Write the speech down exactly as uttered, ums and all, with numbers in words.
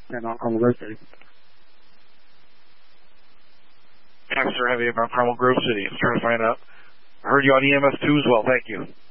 and on Carmel Grove City. Pastor Heavy about Carmel Grove City. I'm trying to find out. I heard you on E M S two as well. Thank you.